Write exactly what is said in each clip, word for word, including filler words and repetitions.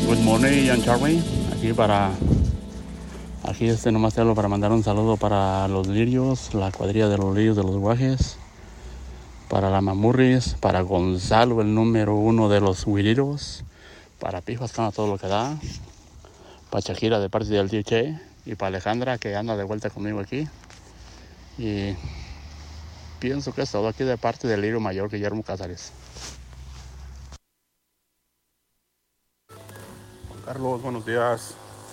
Good morning, Ian Charlie. Aquí para. Aquí este nomás te hablo para mandar un saludo para los lirios, la cuadrilla de los lirios de los guajes, para la mamurris, para Gonzalo, el número uno de los huiriros, para Pijas, que anda todo lo que da, para Shakira de parte del tío Che, y para Alejandra, que anda de vuelta conmigo aquí. Y pienso que es todo aquí de parte del lirio mayor Guillermo Cázares. Juan Carlos, buenos días.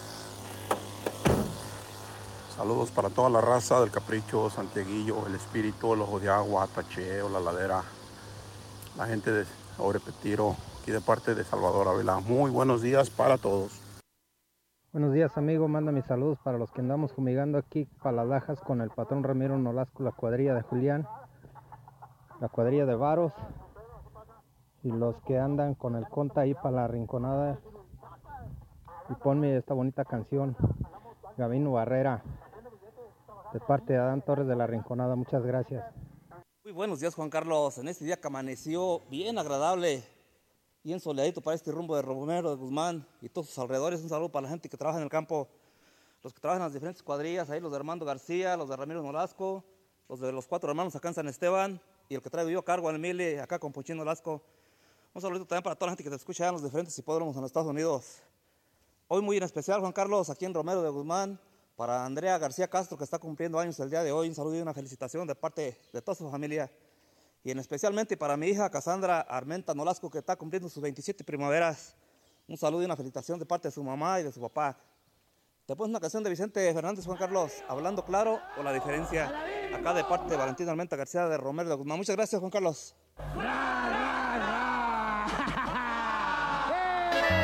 Saludos para toda la raza del Capricho, Santiaguillo, El Espíritu, El Ojo de Agua, Tacheo, La Ladera, la gente de Orepetiro, aquí de parte de Salvador Ávila. Muy buenos días para todos. Buenos días, amigo. Manda mis saludos para los que andamos fumigando aquí para las Lajas con el patrón Ramiro Nolasco, la cuadrilla de Julián, la cuadrilla de Varos y los que andan con el Conta ahí para la Rinconada. Y ponme esta bonita canción, Gabino Barrera, de parte de Adán Torres de la Rinconada. Muchas gracias. Muy buenos días, Juan Carlos. En este día que amaneció bien agradable, bien soleadito para este rumbo de Romero de Guzmán y todos sus alrededores. Un saludo para la gente que trabaja en el campo, los que trabajan en las diferentes cuadrillas, ahí los de Armando García, los de Ramiro Nolasco, los de los cuatro hermanos acá en San Esteban y el que traigo yo a cargo en Mili, acá con Pochín Nolasco. Un saludo también para toda la gente que te escucha allá en los diferentes hipódromos en los Estados Unidos. Hoy muy en especial, Juan Carlos, aquí en Romero de Guzmán, para Andrea García Castro, que está cumpliendo años el día de hoy. Un saludo y una felicitación de parte de toda su familia. Y en especialmente para mi hija Cassandra Armenta Nolasco, que está cumpliendo sus veintisiete primaveras. Un saludo y una felicitación de parte de su mamá y de su papá. Después una canción de Vicente Fernández, Juan Carlos, Hablando Claro o La Diferencia, acá de parte de Valentín Armenta García de Romero de Guzmán. Muchas gracias, Juan Carlos.